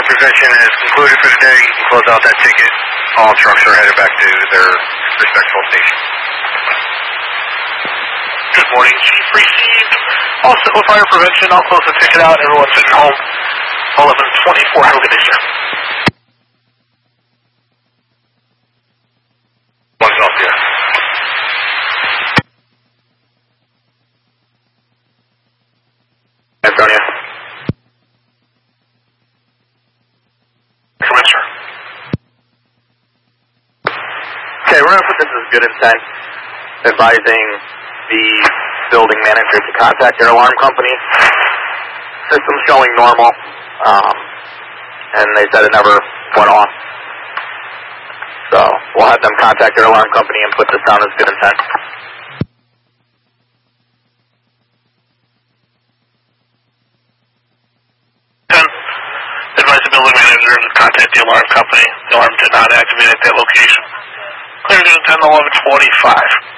prevention is concluded for the day. You can close out that ticket. All trucks are headed back to their respectful stations. Good morning, Chief. Received. Also, with fire prevention, I'll close the ticket out. Everyone's sitting home. 11:24. Have a good day, sir. One's off here. Antonio. Come in, sir. Okay, we're going to put this as good intent, advising the building manager to contact their alarm company. System's showing normal, and they said it never went off. So we'll have them contact their alarm company and put this down as good intent. Advise the building manager to contact the alarm company. The alarm did not activate at that location. Clear to 10:11:25.